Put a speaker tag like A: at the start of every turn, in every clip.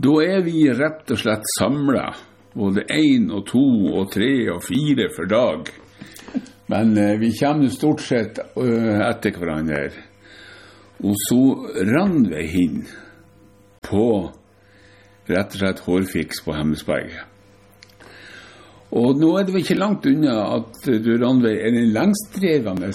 A: Da vi rett og slett samlet, både 1 og 2 og 3 og 4 for dag. Men vi kommer stort sett etter hverandre. Og så rann vi inn på rett og slett hårfiks på Hemmelsberget. Og nå det vel ikke langt unna at du rann ved den lengstdrevende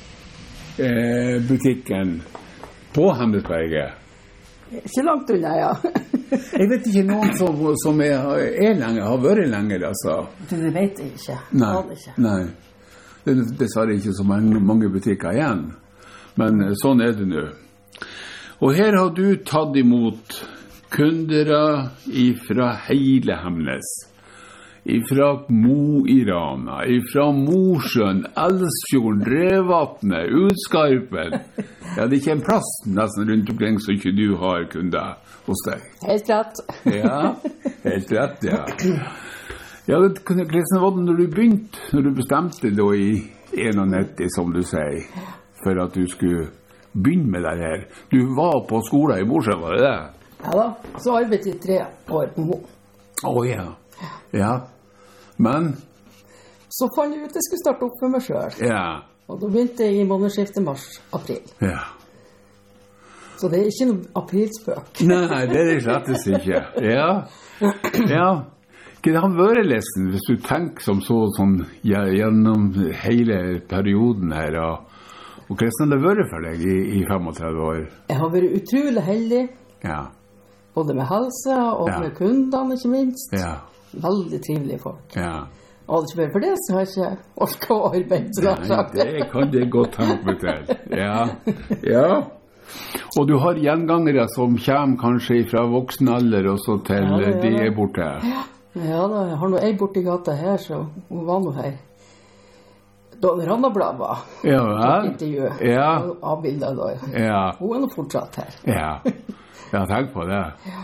A: butikken på Hemmelsberget.
B: Ikke langt unna, ja.
A: Jeg vet ikke noen som lenge, har vært lenger, altså.
B: Det vet jeg ikke.
A: Nei. Det er dessverre ikke så mange butikker igjen. Men sånn det nå. Og her har du tatt imot kunder fra hele Hemnes. Fra Mo i Rana, fra Mosjøen, Elsfjorden, Drevvatnet, Utskarpen. Ja, det er ikke en plass nesten rundt omkring så ikke du har kunder hos deg.
B: Helt rett.
A: Ja, helt rett, ja. Ja, hvordan var det når du begynte, når du bestemte da i 91, som du sier, for at du skulle begynne med det her? Du var på skolen i Mosjøen, var det det?
B: Ja da, så arbeidet jeg 3 år på Mo.
A: Ja. Ja. Men?
B: Så fant jeg ut at jeg skulle starte opp for meg selv.
A: Ja.
B: Og da begynte jeg i månedsskiftet mars-april.
A: Ja.
B: Så det er ikke noe aprilspøk.
A: Nei, det det slettes ikke. Ja. Ja. Hva har vært lesen, hvis du tenker som sånn gjennom hele perioden her, og hvordan har det vært for deg i 35 år? Jeg
B: har vært utrolig heldig.
A: Ja.
B: Både med helse og med kundene, ikke minst.
A: Ja.
B: Veldig trivelige folk.
A: Ja.
B: Og ikke bare for det, så har jeg ikke orket å arbeide.
A: Nei, det kan det godt tenke meg til. Ja. Ja. Og du har gjengangere som kommer kanskje fra voksen alder og så til de borte.
B: Ja da, jeg har nå en borte i gata her, så hun var nå her. Da Randablad var intervjuet. Ja. Avbildet da. Ja. Hun nå fortsatt her.
A: Ja. Jeg tenker på det. Ja.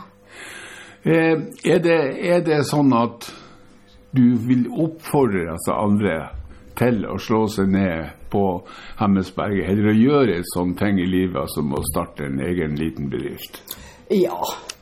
A: Er det sånn at du vil oppfordre altså andre til å slå seg ned på Hemmelsberget, eller å gjøre sånne ting i livet som å starte en egen liten bedrift?
B: Ja,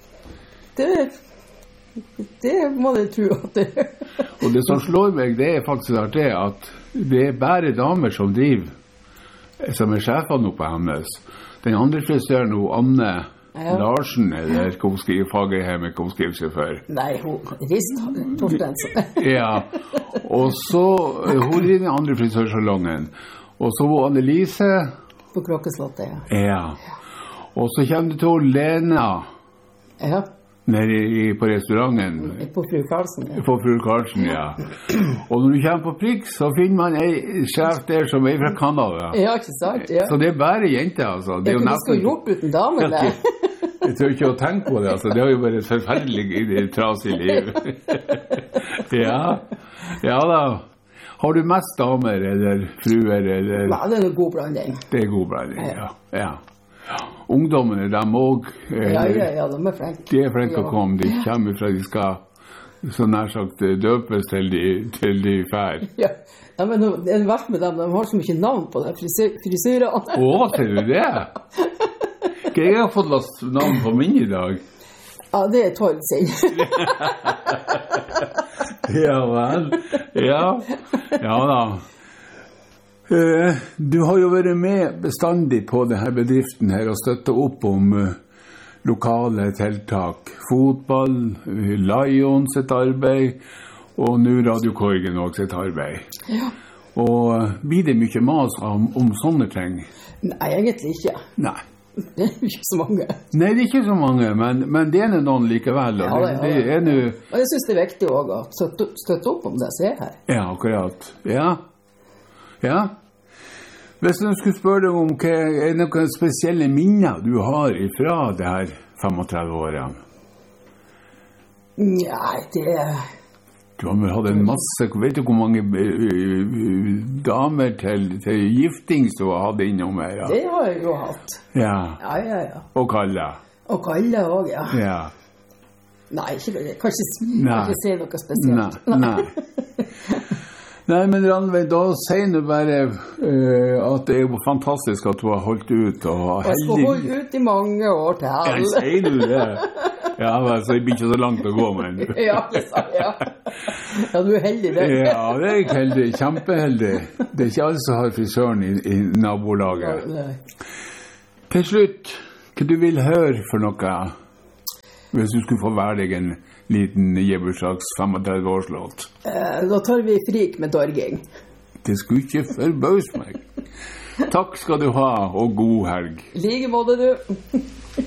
B: det må jeg tro at det er.
A: Og det som slår meg, det er faktisk at det er bare damer som driver, som er sjefene på Hemnes. Den andre frisøren, Anne Larsen, eller hva hun skriver faget her med hva hun skriver seg for?
B: Nei, hun Rist Torstensen.
A: Ja, og så hun i den andre frisørsalongen. Og så var Annelise
B: på Kråkeslottet,
A: ja. Og så kommer du til Lena.
B: Ja.
A: Nede på restauranten.
B: På Fru Karlsen, ja.
A: På Fru Karlsen, ja. Og når du kommer på prikk, så finner man en sjef der som er fra Kanada.
B: Ja, ikke sant, ja.
A: Så det er bare jenter, altså. Det er jo
B: nesten... skulle gjort uten damer, det.
A: Jeg tror ikke å tenke på det, altså. Det har jo vært et forferdelig trasig liv. Ja. Ja da. Har du mest damer, eller fruer, eller...
B: Ja, det er en god blanding.
A: Det er god blanding, ja. Ja. Ungdommene, de også...
B: Ja, de er flenke.
A: De er flenke å komme. De kommer fra de skal, så nær sagt, døpes til de fær.
B: Ja, men det er verst med dem. De har så mye navn på det, frisyrene.
A: Ser du det? Jeg har fått last navn på min i dag.
B: Ja, det er 12 sin.
A: Ja vel. Ja. Ja da. Du har jo vært med bestandig på denne bedriften her og støttet opp om lokale tiltak. Fotball, Lions sitt arbeid, og nå Radio Korgen også sitt arbeid.
B: Ja.
A: Og blir det mye mas om sånne ting?
B: Nei, egentlig ikke.
A: Nei.
B: Det er ikke så mange.
A: Nei, det er ikke så mange, men det er noen likevel.
B: Ja, det er noe... Og jeg synes det er viktig også å støtte opp om det jeg ser her.
A: Ja, akkurat. Ja. Ja. Hvis du skulle spørre deg om er det noen spesielle minner du har fra det her 35 årene?
B: Nei, det er...
A: Du har vel hatt en masse, vet du hvor mange damer til gifting du har hatt innom her? Ja?
B: Det har jeg jo hatt.
A: Ja.
B: Ja.
A: Og Kalle.
B: Og Kalle også, ja.
A: Ja.
B: Nei, ikke, kanskje si noe spesielt.
A: Nei. Nei, men Ranveig, da sier du bare at det er fantastisk at du har holdt ut. Og
B: jeg skal holde ut i mange år til.
A: Ja, sier du det? Ja, altså, det blir ikke så langt å gå, men...
B: Ja, du heldig det.
A: Ja, det jeg heldig, kjempeheldig. Det ikke alle som har frisøren i nabolaget. Nei. Til slutt, hva du vil høre for noe, hvis du skulle få være deg en liten Jebursaks 35-årslåt?
B: Da tar vi frik med Dorging.
A: Det skulle ikke forbause meg. Takk skal du ha, og god helg.
B: Like måte du.